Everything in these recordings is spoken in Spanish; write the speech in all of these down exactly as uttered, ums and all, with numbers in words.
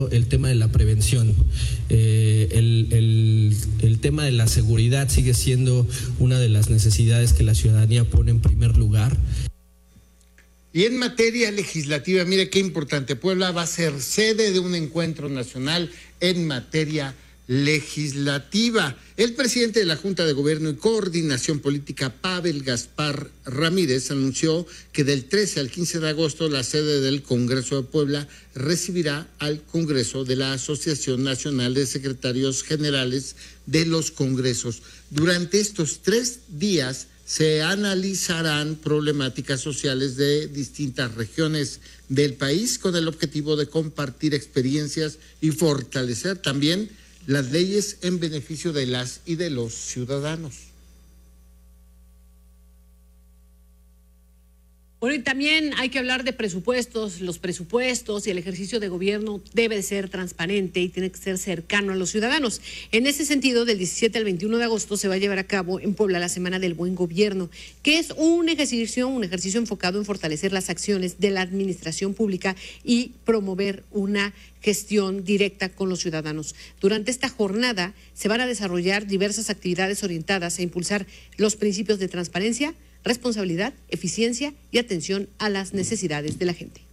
El tema de la prevención, eh, el, el, el tema de la seguridad sigue siendo una de las necesidades que la ciudadanía pone en primer lugar. Y en materia legislativa, mire qué importante, Puebla va a ser sede de un encuentro nacional en materia legislativa. El presidente de la Junta de Gobierno y Coordinación Política, Pavel Gaspar Ramírez, anunció que del trece al quince de agosto la sede del Congreso de Puebla recibirá al Congreso de la Asociación Nacional de Secretarios Generales de los Congresos. Durante estos tres días se analizarán problemáticas sociales de distintas regiones del país con el objetivo de compartir experiencias y fortalecer también las leyes en beneficio de las y de los ciudadanos. Bueno, y también hay que hablar de presupuestos. Los presupuestos y el ejercicio de gobierno debe ser transparente y tiene que ser cercano a los ciudadanos. En ese sentido, del diecisiete al veintiuno de agosto se va a llevar a cabo en Puebla la Semana del Buen Gobierno, que es un ejercicio, un ejercicio enfocado en fortalecer las acciones de la administración pública y promover una gestión directa con los ciudadanos. Durante esta jornada se van a desarrollar diversas actividades orientadas a impulsar los principios de transparencia, responsabilidad, eficiencia y atención a las necesidades de la gente.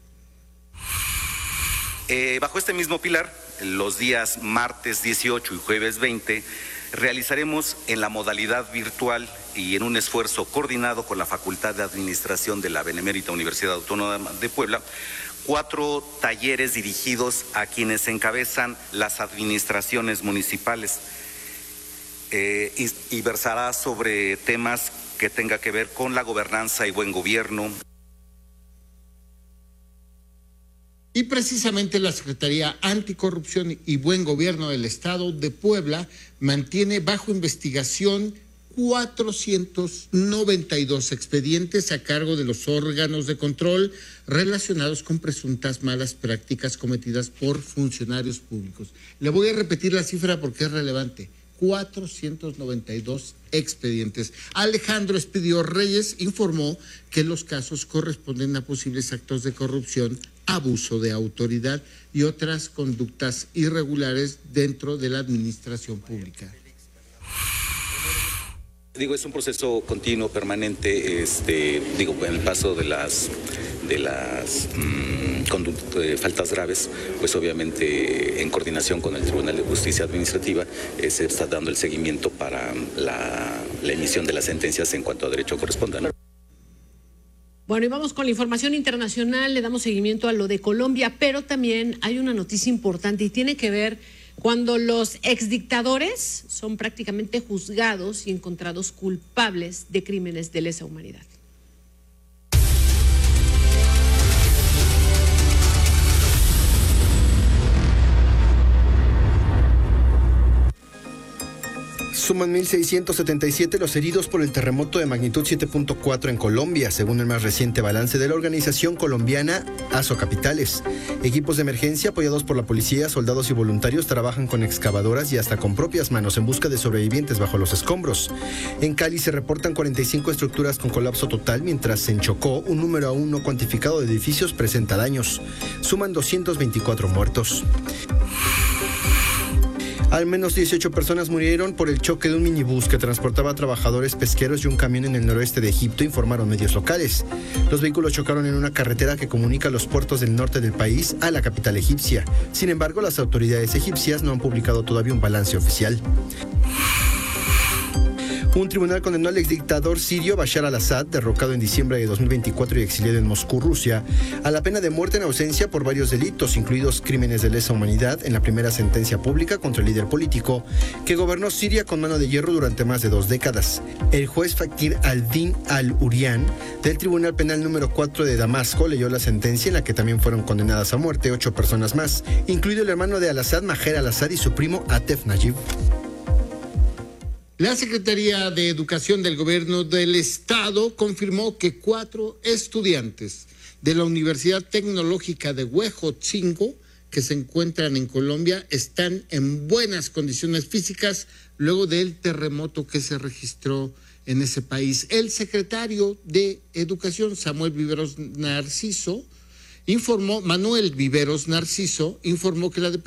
Eh, bajo este mismo pilar, los días martes dieciocho y jueves veinte, realizaremos en la modalidad virtual y en un esfuerzo coordinado con la Facultad de Administración de la Benemérita Universidad Autónoma de Puebla, cuatro talleres dirigidos a quienes encabezan las administraciones municipales eh, y, y versará sobre temas que tenga que ver con la gobernanza y buen gobierno. Y precisamente la Secretaría Anticorrupción y Buen Gobierno del Estado de Puebla mantiene bajo investigación cuatrocientos noventa y dos expedientes a cargo de los órganos de control relacionados con presuntas malas prácticas cometidas por funcionarios públicos. Le voy a repetir la cifra porque es relevante. cuatrocientos noventa y dos expedientes. Alejandro Espidio Reyes informó que los casos corresponden a posibles actos de corrupción, abuso de autoridad y otras conductas irregulares dentro de la administración pública. Digo, es un proceso continuo, permanente, este, digo, en el paso de las de las mmm, conduct, eh, faltas graves, pues obviamente en coordinación con el Tribunal de Justicia Administrativa eh, se está dando el seguimiento para la, la emisión de las sentencias en cuanto a derecho corresponda, ¿no? Bueno, y vamos con la información internacional, le damos seguimiento a lo de Colombia, pero también hay una noticia importante y tiene que ver cuando los exdictadores son prácticamente juzgados y encontrados culpables de crímenes de lesa humanidad. Suman mil seiscientos setenta y siete los heridos por el terremoto de magnitud siete punto cuatro en Colombia, según el más reciente balance de la organización colombiana ASO Capitales. Equipos de emergencia apoyados por la policía, soldados y voluntarios trabajan con excavadoras y hasta con propias manos en busca de sobrevivientes bajo los escombros. En Cali se reportan cuarenta y cinco estructuras con colapso total, mientras en Chocó un número aún no cuantificado de edificios presenta daños. Suman doscientos veinticuatro muertos. Al menos dieciocho personas murieron por el choque de un minibús que transportaba a trabajadores pesqueros y un camión en el noroeste de Egipto, informaron medios locales. Los vehículos chocaron en una carretera que comunica los puertos del norte del país a la capital egipcia. Sin embargo, las autoridades egipcias no han publicado todavía un balance oficial. Un tribunal condenó al exdictador sirio Bashar al-Assad, derrocado en diciembre de dos mil veinticuatro y exiliado en Moscú, Rusia, a la pena de muerte en ausencia por varios delitos, incluidos crímenes de lesa humanidad, en la primera sentencia pública contra el líder político que gobernó Siria con mano de hierro durante más de dos décadas. El juez Fakir al-Din al-Urian, del Tribunal Penal número cuatro de Damasco, leyó la sentencia en la que también fueron condenadas a muerte ocho personas más, incluido el hermano de al-Assad, Maher al-Assad, y su primo Atef Najib. La Secretaría de Educación del Gobierno del Estado confirmó que cuatro estudiantes de la Universidad Tecnológica de Huejotzingo, que se encuentran en Colombia, están en buenas condiciones físicas luego del terremoto que se registró en ese país. El secretario de Educación, Samuel Viveros Narciso, informó, Manuel Viveros Narciso informó que la